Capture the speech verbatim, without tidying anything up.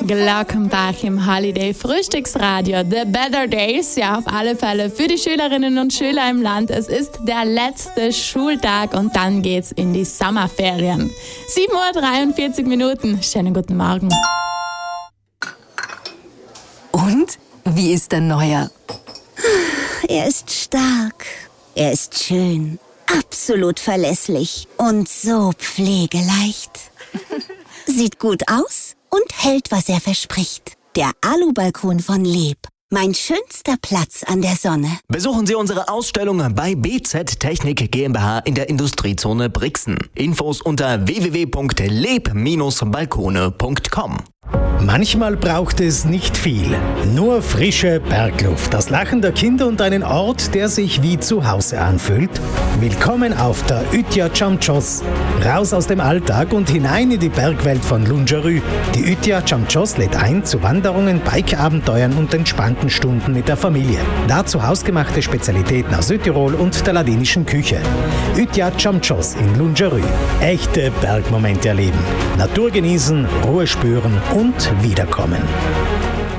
Glockenbach im Holiday Frühstücksradio. The Better Days, ja, auf alle Fälle für die Schülerinnen und Schüler im Land. Es ist der letzte Schultag und dann geht's in die Sommerferien. sieben Uhr dreiundvierzig Minuten. Schönen guten Morgen. Und? Wie ist der Neuer? Er ist stark. Er ist schön. Absolut verlässlich. Und so pflegeleicht. Sieht gut aus und hält, was er verspricht. Der Alubalkon von Leeb. Mein schönster Platz an der Sonne. Besuchen Sie unsere Ausstellung bei B Z Technik GmbH in der Industriezone Brixen. Infos unter w w w punkt leb Bindestrich balkone punkt com. Manchmal braucht es nicht viel, nur frische Bergluft, das Lachen der Kinder und einen Ort, der sich wie zu Hause anfühlt. Willkommen auf der Ütja Chamchos. Raus aus dem Alltag und hinein in die Bergwelt von Lungerü. Die Ütja Chamchos lädt ein zu Wanderungen, Bikeabenteuern und entspannten Stunden mit der Familie. Dazu hausgemachte Spezialitäten aus Südtirol und der ladinischen Küche. Ütja Chamchos in Lungerü. Echte Bergmomente erleben, Natur genießen, Ruhe spüren und wiederkommen.